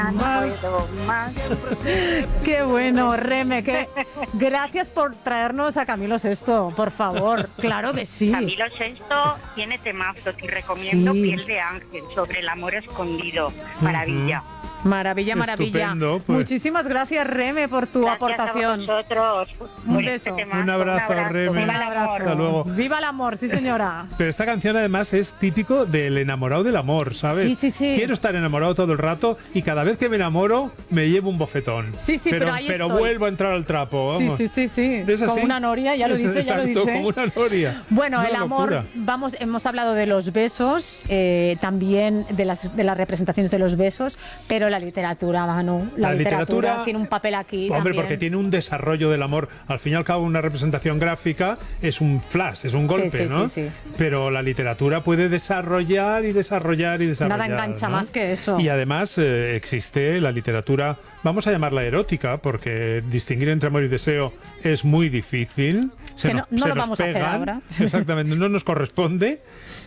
puedo más. Qué bueno, Reme, gracias por traernos a Camilo Sesto, por favor, claro que sí. Camilo Sesto tiene temazos y recomiendo Sí. Piel de Ángel, sobre el amor escondido. Maravilla. Maravilla, maravilla. Estupendo, pues. Muchísimas gracias, Reme, por tu aportación. Gracias a vosotros. Un por beso. este temazo. Un abrazo, Reme. Viva el amor. Hasta luego. Viva el amor, sí señora. Pero esta canción además es típico del enamorado del amor, ¿sabes? Sí, sí, sí. Quiero estar enamorado todo el rato y cada vez que me enamoro me llevo un bofetón. Sí, sí, pero ahí estoy. vuelvo a entrar al trapo, Sí, vamos. sí, sí, sí. ¿Es así? Como una noria, ya lo dice, Exacto, ya lo dice. como una noria. Bueno, Una el amor, locura. hemos hablado de los besos, también de las representaciones de los besos, pero la literatura, Manu, la literatura tiene un papel aquí. Hombre, también. porque tiene un desarrollo del amor. Al fin y al cabo, una representación gráfica es un flash, es un golpe, sí, ¿no? sí, sí. Pero la literatura puede desarrollar y desarrollar y desarrollar. Nada engancha ¿no? más que eso. Y además existe la literatura, vamos a llamarla erótica, porque distinguir entre amor y deseo es muy difícil. Que no lo vamos a hacer ahora. Exactamente, no nos corresponde.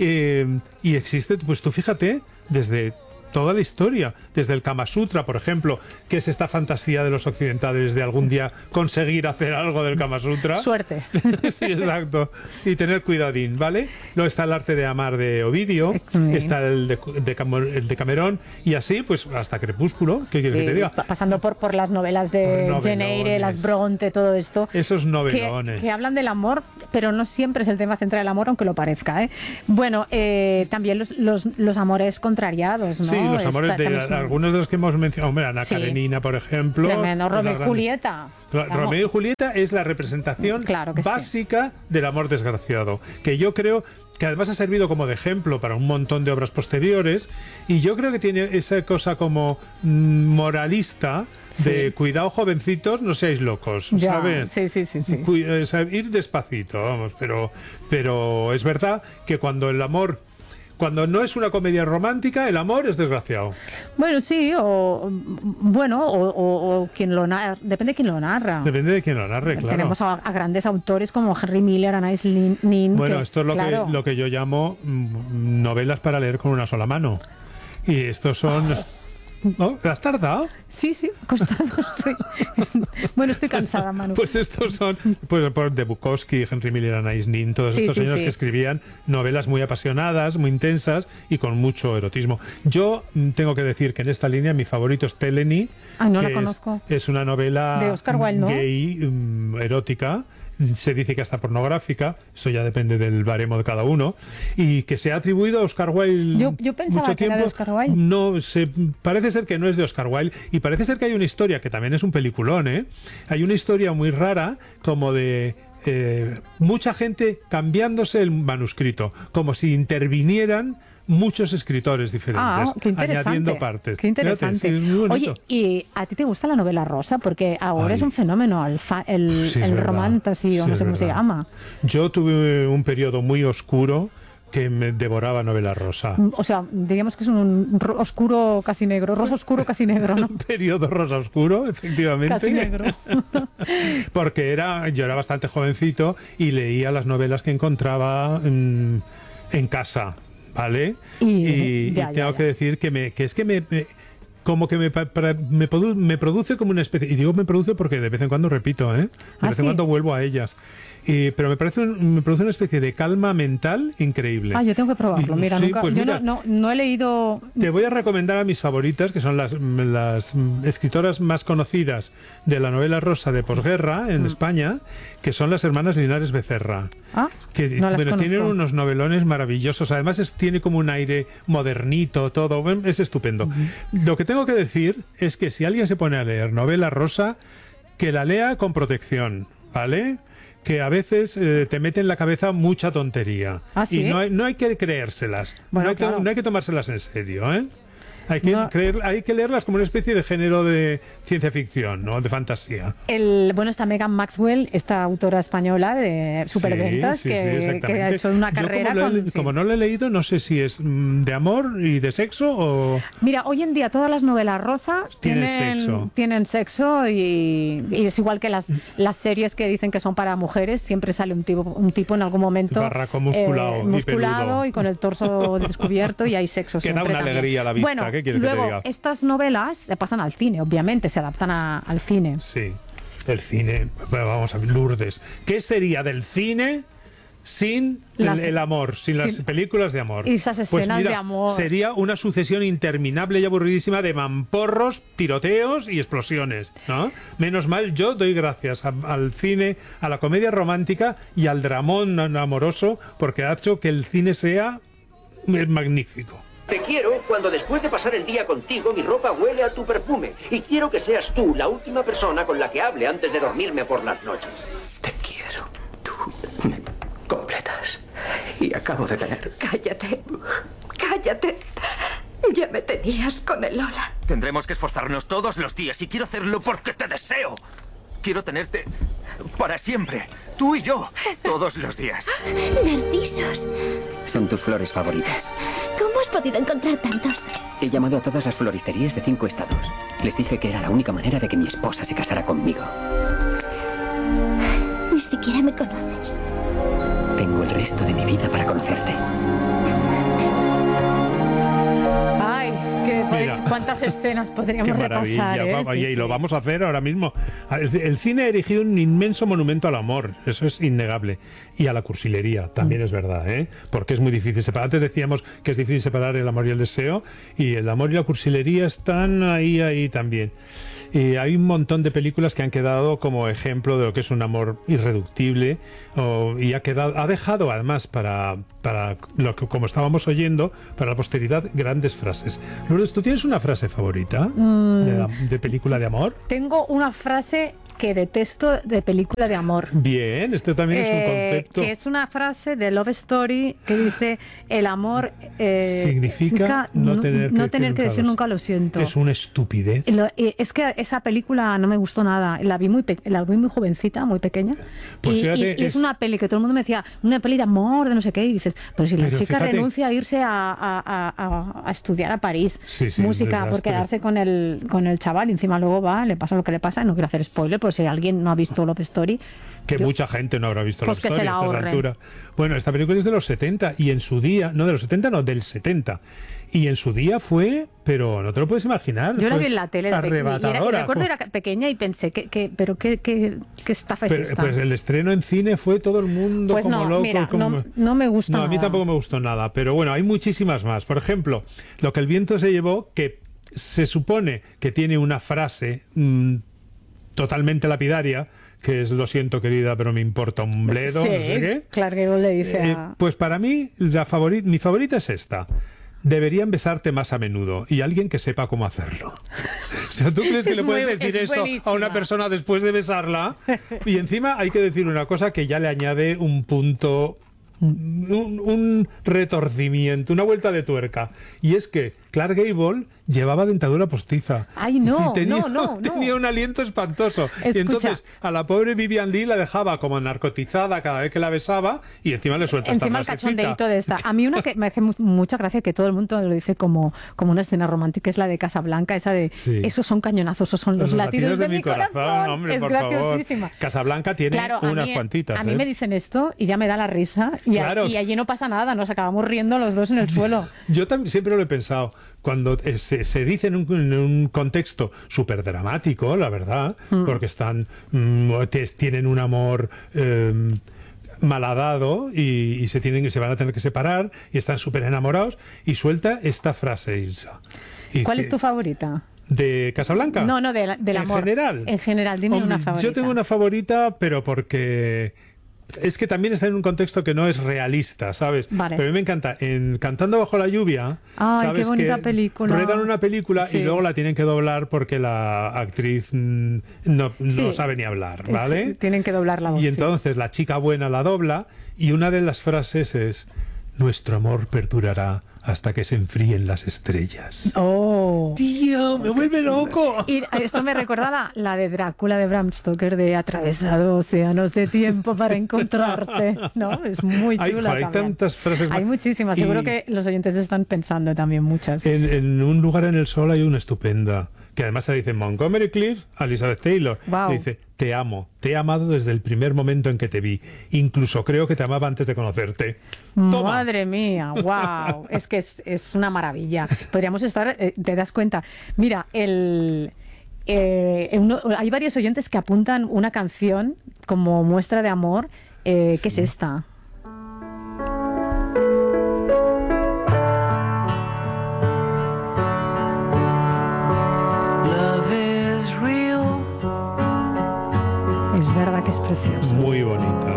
Y existe, pues tú fíjate, desde toda la historia, desde el Kama Sutra, por ejemplo, que es esta fantasía de los occidentales de algún día conseguir hacer algo del Kama Sutra. Suerte. Sí, exacto. Y tener cuidadín, ¿vale? Luego está el arte de amar de Ovidio, está el de Camerón, y así, pues, hasta Crepúsculo, ¿qué quieres que te diga? Pasando por las novelas de Jane Eyre, las Bronte, todo esto. Esos novelones. Que hablan del amor, pero no siempre es el tema central del amor, aunque lo parezca, ¿eh? Bueno, también los amores contrariados, ¿no? Sí, los amores de algunos de los que hemos mencionado. Hombre, Ana Karenina, por ejemplo. Tremendo. Romeo y Julieta. Romeo y Julieta es la representación básica del amor desgraciado, que yo creo que además ha servido como de ejemplo para un montón de obras posteriores, y yo creo que tiene esa cosa como moralista de cuidado, jovencitos, no seáis locos, ¿sabes? Sí. Ir despacito, vamos, pero es verdad que cuando no es una comedia romántica, el amor es desgraciado. Bueno, sí, o quien lo narra, depende de quién lo narra. Depende de quién lo narre, claro. Tenemos a grandes autores como Henry Miller, Anais Nin. Bueno, esto es lo que yo llamo novelas para leer con una sola mano. Y estos son... ¿No? ¿Te has tardado? Sí, costado estoy. Bueno, estoy cansada, Manu. Pues estos son por de Bukowski, Henry Miller, Anais Nin, todos estos señores que escribían novelas muy apasionadas, muy intensas y con mucho erotismo. Yo tengo que decir que en esta línea mi favorito es Teleny. No la conozco. Es una novela de Oscar Wilde, ¿no? Gay, erótica. Se dice que hasta pornográfica, eso ya depende del baremo de cada uno, y que se ha atribuido a Oscar Wilde. Yo pensaba mucho que tiempo. era de Oscar Wilde. No, parece ser que no es de Oscar Wilde, y parece ser que hay una historia que también es un peliculón, ¿eh? Hay una historia muy rara, como de mucha gente cambiándose el manuscrito, como si intervinieran muchos escritores diferentes, qué interesante, añadiendo partes. Qué interesante. Fíjate, sí, oye, ¿y a ti te gusta la novela rosa? Porque ahora es un fenómeno, el romantasy, o no sé cómo se llama. Yo tuve un periodo muy oscuro que me devoraba novela rosa. O sea, diríamos que es un oscuro casi negro, rosa oscuro casi negro, ¿no? Un periodo rosa oscuro, efectivamente. Casi negro. Porque yo era bastante jovencito y leía las novelas que encontraba en casa, ¿vale? Y tengo que decir que es que me produce como una especie, y digo me produce porque de vez en cuando repito, de vez en cuando vuelvo a ellas. Pero me produce una especie de calma mental increíble. Yo tengo que probarlo. Mira, nunca, pues yo no he leído... Te voy a recomendar a mis favoritas, que son las escritoras más conocidas de la novela rosa de posguerra en España, que son las hermanas Linares Becerra. Que tienen unos novelones maravillosos. Además tiene como un aire modernito, todo. Es estupendo. Lo que tengo que decir es que si alguien se pone a leer novela rosa, que la lea con protección, ¿vale? Que a veces te mete en la cabeza mucha tontería. ¿Sí? Y no hay que creérselas. Bueno, no hay que tomárselas en serio, ¿eh? Hay que leerlas como una especie de género de ciencia ficción, ¿no? De fantasía. Está Megan Maxwell, esta autora española de superventas, que ha hecho una carrera como no lo he leído, no sé si es de amor y de sexo o... Mira, hoy en día todas las novelas rosas tienen sexo y es igual que las series que dicen que son para mujeres, siempre sale un tipo en algún momento barraco musculado y con el torso descubierto y hay sexo que siempre. da una alegría a la vista. Bueno, ¿qué quieres que te diga? Estas novelas se pasan al cine, obviamente, se adaptan al cine. Sí, el cine. Bueno, vamos a ver, Lourdes. ¿Qué sería del cine sin el amor, sin las películas de amor? Y esas escenas de amor. Sería una sucesión interminable y aburridísima de mamporros, tiroteos y explosiones, ¿no? Menos mal, yo doy gracias al cine, a la comedia romántica y al dramón amoroso, porque ha hecho que el cine sea magnífico. Te quiero cuando después de pasar el día contigo mi ropa huele a tu perfume. Y quiero que seas tú la última persona con la que hable antes de dormirme por las noches. Te quiero. Tú me completas. Y acabo de tener... Cállate. Cállate. Ya me tenías con el Lola. Tendremos que esforzarnos todos los días y quiero hacerlo porque te deseo. Quiero tenerte para siempre. Tú y yo. Todos los días. Narcisos. Son tus flores favoritas. ¿Cómo has podido encontrar tantos? He llamado a todas las floristerías de 5 estados. Les dije que era la única manera de que mi esposa se casara conmigo. Ni siquiera me conoces. Tengo el resto de mi vida para conocerte. Mira, ¿cuántas escenas podríamos repasar? Y lo vamos a hacer ahora mismo. El cine ha erigido un inmenso monumento al amor, eso es innegable. Y a la cursilería, también es verdad, ¿eh? Porque es muy difícil separar. Antes decíamos que es difícil separar el amor y el deseo, y el amor y la cursilería están ahí también. Y hay un montón de películas que han quedado como ejemplo de lo que es un amor irreductible, y ha dejado además para lo que, como estábamos oyendo, para la posteridad, grandes frases. Lourdes, ¿tú tienes una frase favorita de película de amor? Tengo una frase que detesto de película de amor. Bien, esto también es un concepto. Que es una frase de Love Story que dice: el amor significa no tener que decir nunca lo siento. Es una estupidez. Es que esa película no me gustó nada. La vi muy jovencita, muy pequeña. Pues fíjate, y es una peli que todo el mundo me decía, una peli de amor, de no sé qué, y dices, pero si la chica renuncia a irse a estudiar a París, música, por quedarse con el chaval, y encima luego le pasa lo que le pasa, no quiero hacer spoiler, pues si alguien no ha visto Love Story... Mucha gente no habrá visto Love Story a esta altura. Bueno, esta película es de los 70, y en su día, no de los 70, no, del 70. Y en su día fue, pero no te lo puedes imaginar. Yo la vi en la tele de pequeña. Y recuerdo era pequeña y pensé, pero qué estafa es esta. Pues el estreno en cine fue todo el mundo pues como loco. Mira, no me gusta nada. A mí tampoco me gustó nada, pero bueno, hay muchísimas más. Por ejemplo, Lo que el viento se llevó, que se supone que tiene una frase totalmente lapidaria, que es: lo siento querida, pero me importa un bledo, sí, no sé qué. Clark Gable le dice Pues para mí, mi favorita es esta: deberían besarte más a menudo, y alguien que sepa cómo hacerlo. O sea, ¿tú crees que le puedes decir esto a una persona después de besarla? Y encima hay que decir una cosa que ya le añade un punto, un retorcimiento, una vuelta de tuerca, y es que Clark Gable llevaba dentadura postiza. ¡Ay, no! Tenía un aliento espantoso. Escucha. Y entonces a la pobre Vivian Leigh la dejaba como narcotizada cada vez que la besaba, y encima le suelta esta el cachondeito de esta. A mí una que me hace mucha gracia, que todo el mundo lo dice como una escena romántica, es la de Casablanca, esa de esos son cañonazos, esos son los latidos de mi corazón. Hombre, es por graciosísima. Favor. Casablanca tiene unas cuantitas. A mí me dicen esto y ya me da la risa, y allí no pasa nada, nos acabamos riendo los dos en el suelo. Yo también siempre lo he pensado. Cuando se dice en un contexto súper dramático, la verdad, porque tienen un amor malhadado y se van a tener que separar y están súper enamorados, y suelta esta frase, Ilsa. ¿Cuál es tu favorita? ¿De Casablanca? No, del amor. En general, dime una favorita. Yo tengo una favorita, pero porque... es que también está en un contexto que no es realista, ¿sabes? Vale. Pero a mí me encanta. En Cantando bajo la lluvia, ¿sabes? Qué bonita película. Ruedan una película y luego la tienen que doblar porque la actriz no sabe ni hablar, ¿vale? Tienen que doblar la voz. Y entonces la chica buena la dobla, y una de las frases es: nuestro amor perdurará hasta que se enfríen las estrellas. ¡Oh! ¡Tío, me vuelve loco! Y esto me recuerda la de Drácula de Bram Stoker, de atravesado océanos de tiempo para encontrarte, ¿no? Es muy chula. Hay tantas frases. Hay muchísimas. Seguro que los oyentes están pensando también muchas. En Un lugar en el sol hay una estupenda, que además se dice Montgomery Clift a Elizabeth Taylor. Wow. Le dice, te amo, te he amado desde el primer momento en que te vi. Incluso creo que te amaba antes de conocerte. ¡Toma! Madre mía, wow. Es que es una maravilla. Podríamos estar, te das cuenta. Mira, hay varios oyentes que apuntan una canción como muestra de amor, que es esta. Es verdad que es preciosa. Muy bonita.